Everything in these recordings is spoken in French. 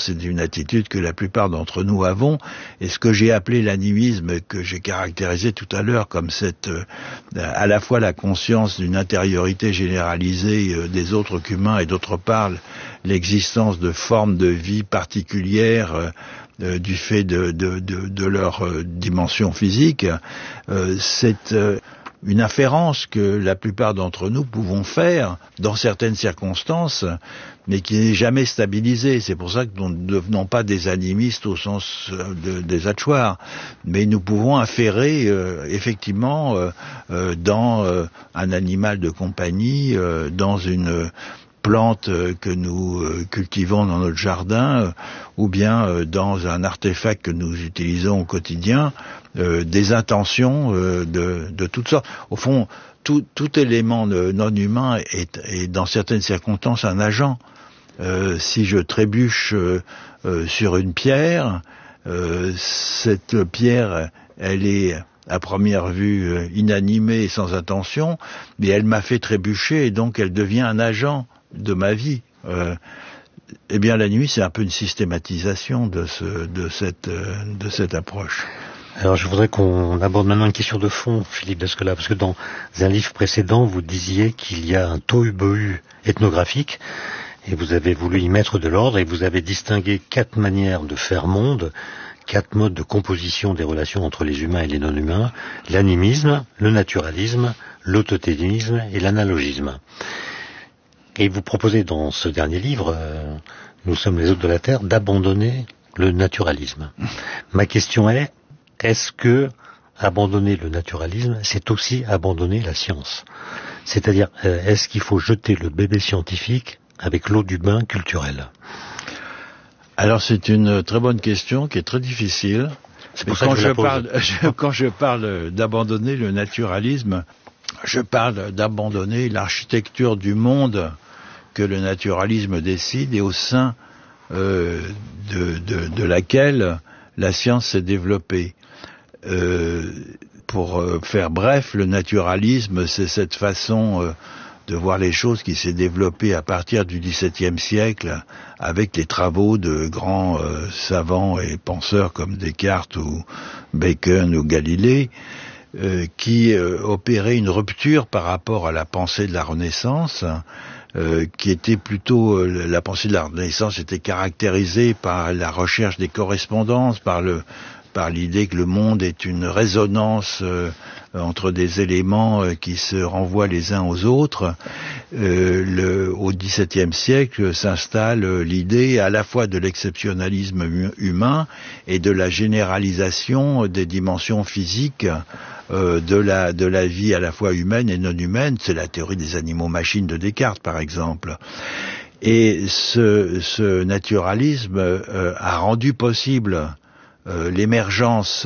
c'est une attitude que la plupart d'entre nous avons. Et ce que j'ai appelé l'animisme, que j'ai caractérisé tout à l'heure comme cette, à la fois la conscience d'une intériorité généralisée des autres qu'humains et d'autre part l'existence de formes de vie particulières du fait de leur dimension physique, c'est une inférence que la plupart d'entre nous pouvons faire dans certaines circonstances, mais qui n'est jamais stabilisée. C'est pour ça que nous ne devenons pas des animistes au sens des Hachoirs, mais nous pouvons inférer effectivement dans un animal de compagnie, dans une plante que nous cultivons dans notre jardin, ou bien dans un artefact que nous utilisons au quotidien, des intentions de toutes sortes. Au fond, tout élément non humain est dans certaines circonstances un agent. Si je trébuche sur une pierre, cette pierre, elle est à première vue inanimée et sans intention, mais elle m'a fait trébucher et donc elle devient un agent de ma vie. Eh bien, la nuit, c'est un peu une systématisation de cette approche. Alors, je voudrais qu'on aborde maintenant une question de fond, Philippe Descola, parce que dans un livre précédent, vous disiez qu'il y a un tohu-bohu ethnographique, et vous avez voulu y mettre de l'ordre, et vous avez distingué 4 manières de faire monde, 4 modes de composition des relations entre les humains et les non-humains: l'animisme, le naturalisme, l'autotéisme et l'analogisme. Et vous proposez dans ce dernier livre, Nous sommes les hôtes de la Terre, d'abandonner le naturalisme. Ma question est-ce que abandonner le naturalisme, c'est aussi abandonner la science? C'est-à-dire, est-ce qu'il faut jeter le bébé scientifique avec l'eau du bain culturel? Alors c'est une très bonne question qui est très difficile. C'est pour ça que je la pose. Quand je parle d'abandonner le naturalisme, je parle d'abandonner l'architecture du monde que le naturalisme décide et au sein de laquelle la science s'est développée. Pour faire bref, le naturalisme, c'est cette façon de voir les choses qui s'est développée à partir du XVIIe siècle avec les travaux de grands savants et penseurs comme Descartes ou Bacon ou Galilée, qui opéraient une rupture par rapport à la pensée de la Renaissance, qui était plutôt, la pensée de la Renaissance était caractérisée par la recherche des correspondances, par l'idée que le monde est une résonance entre des éléments qui se renvoient les uns aux autres. Au XVIIe siècle s'installe l'idée à la fois de l'exceptionnalisme humain et de la généralisation des dimensions physiques de la vie à la fois humaine et non humaine. C'est la théorie des animaux-machines de Descartes, par exemple. Et ce naturalisme a rendu possible l'émergence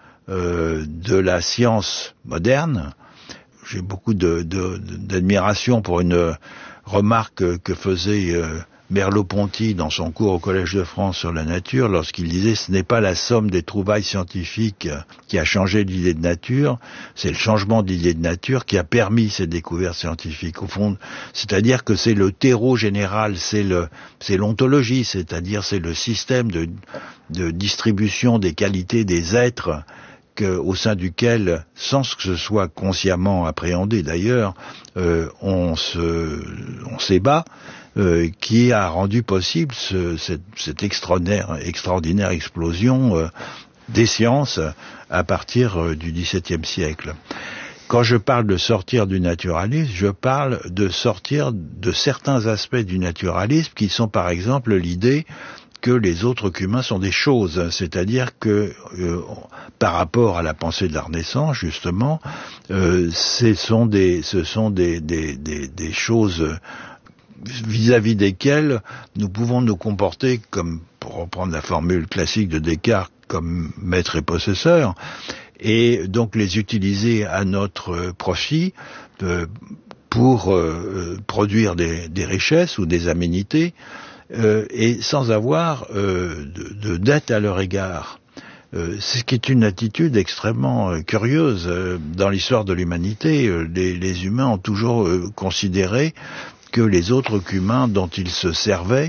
de la science moderne. J'ai beaucoup d'admiration pour une remarque que faisait Merleau-Ponty dans son cours au Collège de France sur la nature, lorsqu'il disait « ce n'est pas la somme des trouvailles scientifiques qui a changé l'idée de nature, c'est le changement de l'idée de nature qui a permis ces découvertes scientifiques ». Au fond, c'est-à-dire que c'est le terreau général, c'est l'ontologie, c'est-à-dire c'est le système de distribution des qualités des êtres au sein duquel, sans que ce soit consciemment appréhendé d'ailleurs, on s'ébat, qui a rendu possible cette extraordinaire explosion des sciences à partir du XVIIe siècle. Quand je parle de sortir du naturalisme, je parle de sortir de certains aspects du naturalisme qui sont par exemple l'idée que les autres qu'humains sont des choses, c'est-à-dire que par rapport à la pensée de la Renaissance, justement, ce sont des choses vis-à-vis desquelles nous pouvons nous comporter comme, pour reprendre la formule classique de Descartes, comme maître et possesseur, et donc les utiliser à notre profit pour produire des richesses ou des aménités, et sans avoir de dette à leur égard. Ce qui est une attitude extrêmement curieuse. Dans l'histoire de l'humanité, les humains ont toujours considéré que les autres qu'humains dont ils se servaient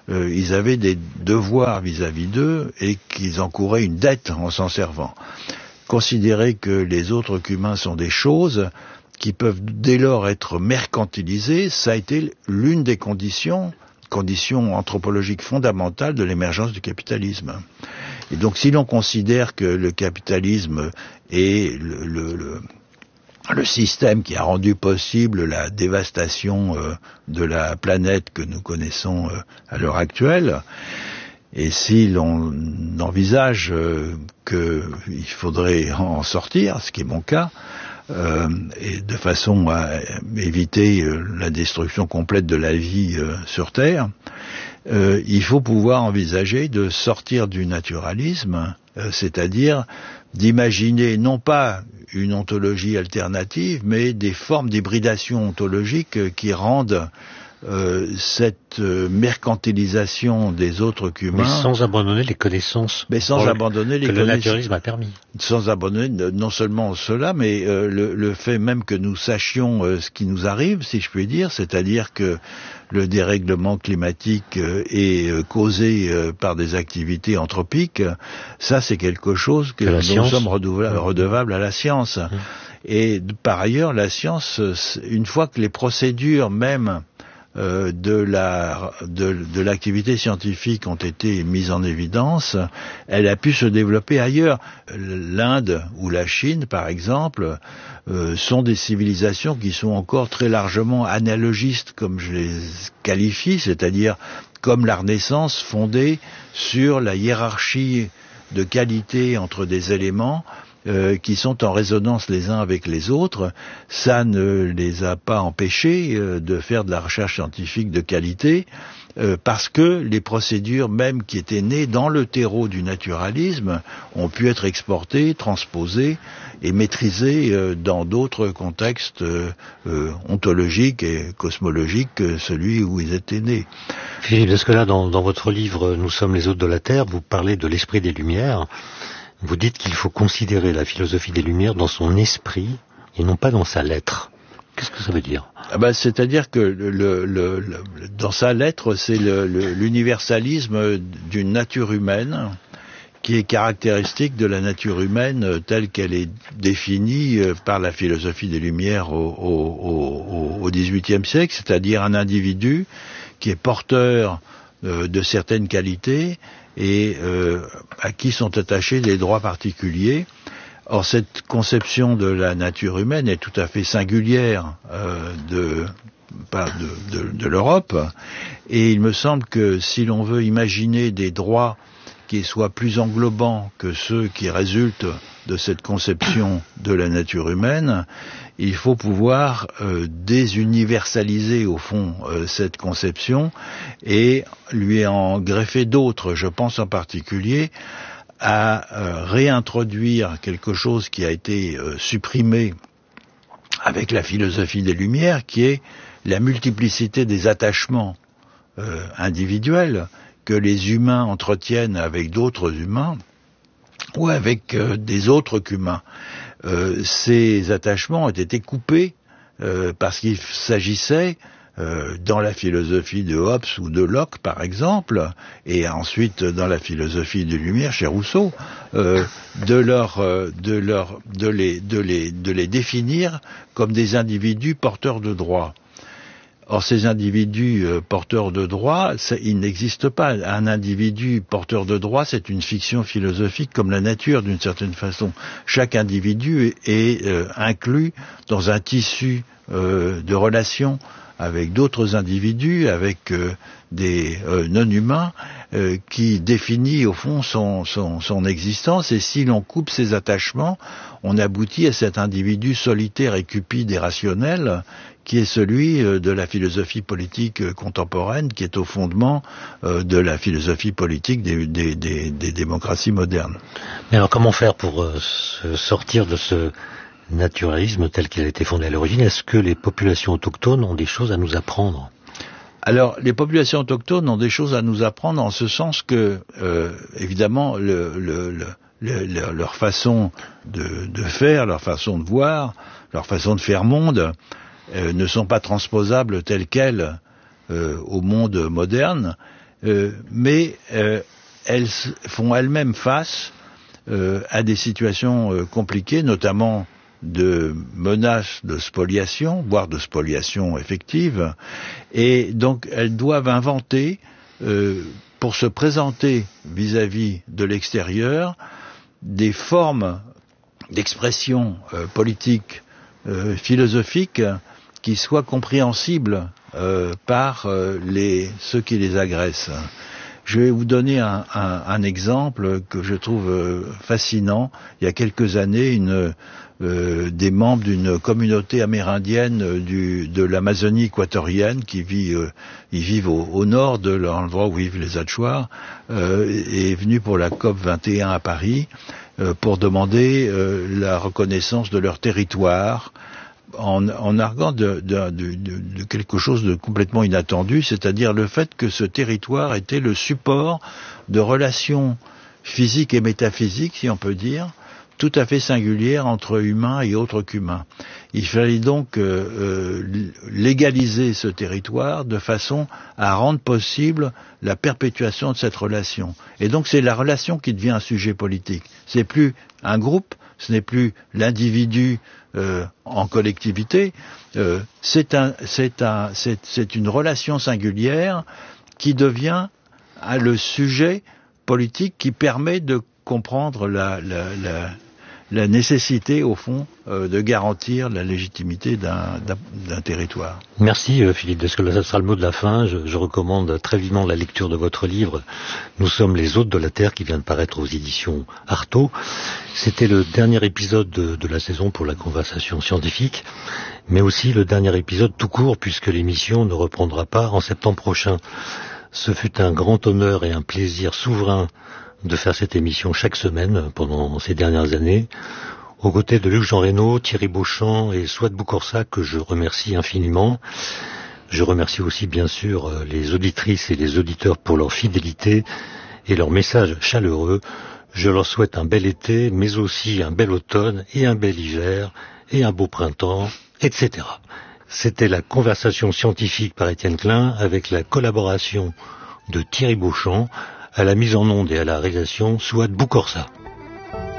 ils avaient des devoirs vis-à-vis d'eux et qu'ils encouraient une dette en s'en servant. Considérer que les autres qu'humains sont des choses qui peuvent dès lors être mercantilisées, ça a été l'une des conditions anthropologiques fondamentales de l'émergence du capitalisme. Et donc si l'on considère que le capitalisme est le système qui a rendu possible la dévastation de la planète que nous connaissons à l'heure actuelle, et si l'on envisage qu'il faudrait en sortir, ce qui est mon cas, et de façon à éviter la destruction complète de la vie sur Terre, il faut pouvoir envisager de sortir du naturalisme, c'est-à-dire d'imaginer non pas une ontologie alternative, mais des formes d'hybridation ontologique qui rendent cette mercantilisation des autres qu'humains... Mais sans abandonner les connaissances que le naturalisme a permis. Sans abandonner non seulement cela, mais le fait même que nous sachions ce qui nous arrive, si je puis dire, c'est-à-dire que le dérèglement climatique est causé par des activités anthropiques, ça c'est quelque chose que nous sommes redevables à la science. Et par ailleurs, la science, une fois que les procédures même de l'activité scientifique ont été mises en évidence, elle a pu se développer ailleurs. L'Inde ou la Chine, par exemple, sont des civilisations qui sont encore très largement analogistes, comme je les qualifie, c'est-à-dire comme la Renaissance fondée sur la hiérarchie de qualité entre des éléments qui sont en résonance les uns avec les autres. Ça ne les a pas empêchés de faire de la recherche scientifique de qualité, parce que les procédures même qui étaient nées dans le terreau du naturalisme ont pu être exportées, transposées et maîtrisées dans d'autres contextes ontologiques et cosmologiques que celui où ils étaient nés. Philippe Descola, dans votre livre « Nous sommes les hôtes de la Terre », vous parlez de l'esprit des Lumières. Vous dites qu'il faut considérer la philosophie des Lumières dans son esprit et non pas dans sa lettre. Qu'est-ce que ça veut dire ? C'est-à-dire que dans sa lettre, c'est l'universalisme d'une nature humaine qui est caractéristique de la nature humaine telle qu'elle est définie par la philosophie des Lumières au XVIIIe siècle, c'est-à-dire un individu qui est porteur de certaines qualités et à qui sont attachés des droits particuliers. Or, cette conception de la nature humaine est tout à fait singulière de l'Europe, et il me semble que si l'on veut imaginer des droits qui soient plus englobants que ceux qui résultent de cette conception de la nature humaine, il faut pouvoir désuniversaliser au fond cette conception et lui en greffer d'autres. Je pense en particulier à réintroduire quelque chose qui a été supprimé avec la philosophie des Lumières, qui est la multiplicité des attachements individuels que les humains entretiennent avec d'autres humains ou avec des autres qu'humains. Ces attachements ont été coupés parce qu'il s'agissait, dans la philosophie de Hobbes ou de Locke par exemple, et ensuite dans la philosophie des Lumières chez Rousseau, de les définir comme des individus porteurs de droits. Or, ces individus porteurs de droits, il n'existe pas. Un individu porteur de droits, c'est une fiction philosophique comme la nature, d'une certaine façon. Chaque individu est inclus dans un tissu de relations avec d'autres individus, avec des non-humains, qui définit au fond son existence, et si l'on coupe ses attachements, on aboutit à cet individu solitaire et cupide et rationnel, qui est celui de la philosophie politique contemporaine, qui est au fondement de la philosophie politique des démocraties modernes. Mais alors comment faire pour sortir de ce naturalisme tel qu'il a été fondé à l'origine? Est-ce que les populations autochtones ont des choses à nous apprendre? Alors, les populations autochtones ont des choses à nous apprendre en ce sens que, évidemment, leur façon de faire, leur façon de voir, leur façon de faire monde, ne sont pas transposables telles quelles au monde moderne, mais elles font elles-mêmes face à des situations compliquées, notamment de menaces de spoliation, voire de spoliation effective, et donc elles doivent inventer, pour se présenter vis-à-vis de l'extérieur, des formes d'expression politique, philosophique, qui soient compréhensibles par ceux qui les agressent. Je vais vous donner un exemple que je trouve fascinant. Il y a quelques années, des membres d'une communauté amérindienne de l'Amazonie équatorienne qui ils vivent au nord de l'endroit où vivent les Achuars, est venu pour la COP 21 à Paris pour demander la reconnaissance de leur territoire, en arguant de quelque chose de complètement inattendu, c'est-à-dire le fait que ce territoire était le support de relations physiques et métaphysiques, si on peut dire, tout à fait singulières entre humains et autres qu'humains. Il fallait donc légaliser ce territoire de façon à rendre possible la perpétuation de cette relation. Et donc c'est la relation qui devient un sujet politique. C'est plus un groupe, ce n'est plus l'individu en collectivité, c'est une relation singulière qui devient le sujet politique qui permet de comprendre la nécessité, au fond, de garantir la légitimité d'un territoire. Merci Philippe Descola, ça sera le mot de la fin. Je recommande très vivement la lecture de votre livre « Nous sommes les hôtes de la Terre » qui vient de paraître aux éditions Artaud. C'était le dernier épisode de la saison pour la conversation scientifique, mais aussi le dernier épisode tout court puisque l'émission ne reprendra pas en septembre prochain. Ce fut un grand honneur et un plaisir souverain de faire cette émission chaque semaine pendant ces dernières années, aux côtés de Luc-Jean Reynaud, Thierry Beauchamp et Souad Boukorsa, que je remercie infiniment. Je remercie aussi bien sûr les auditrices et les auditeurs pour leur fidélité et leurs messages chaleureux. Je leur souhaite un bel été, mais aussi un bel automne et un bel hiver et un beau printemps, etc. C'était la conversation scientifique par Étienne Klein avec la collaboration de Thierry Beauchamp, à la mise en onde et à la réalisation, Souad Boukorsa.